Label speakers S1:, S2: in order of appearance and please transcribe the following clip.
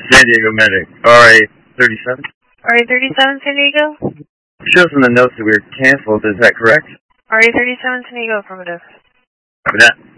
S1: San Diego Medic, RA-37.
S2: RA-37 San Diego?
S1: Shows in the notes that we were canceled, is that correct?
S2: RA-37 San Diego, affirmative.
S1: Copy that.